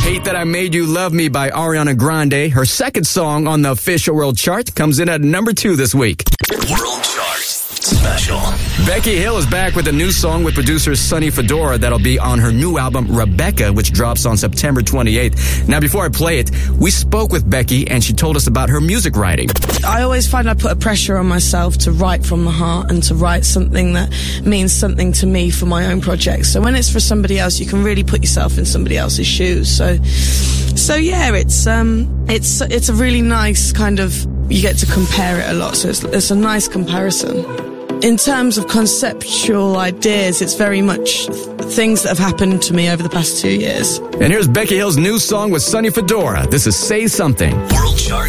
Hate That I Made You Love Me by Ariana Grande. Her second song on the official world chart comes in at number 2 this week. World Chart Special. Becky Hill is back with a new song with producer Sonny Fedora that'll be on her new album, Rebecca, which drops on September 28th. Now, before I play it, we spoke with Becky and she told us about her music writing. I always find I put a pressure on myself to write from the heart and to write something that means something to me for my own projects. So when it's for somebody else, you can really put yourself in somebody else's shoes. So yeah, it's a really nice kind of, you get to compare it a lot. So it's a nice comparison. In terms of conceptual ideas, it's very much things that have happened to me over the past 2 years. And here's Becky Hill's new song with Sonny Fedora. This is Say Something. World Chart